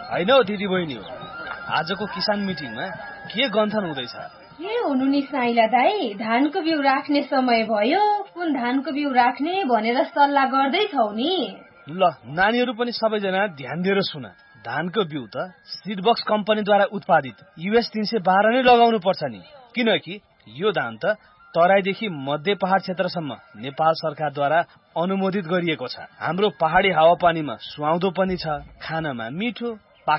होइन हौ दिदी बहिनी हो। आजको किसान मिटिङमा के गन्थन हुँदैछ? के हुनु नि साइला दाई, धानको बिउ राख्ने समय भयो, कुन धानको बिउ राख्ने भनेर सल्लाह गर्दैछौ नि। ल नानीहरू पनि सबैजना ध्यान दिएर सुन। धानको बिउ त सीडबक्स कम्पनीद्वारा उत्पादित US 312 नै लगाउनु पर्छ नि, किनकि यो धान त तराईदेखि मध्य पहाड क्षेत्रसम्म नेपाल सरकारद्वारा अनुमोदित गरिएको छ। हाम्रो पहाडी हावापानीमा सुहाउँदो पनि छ, खानमा मिठो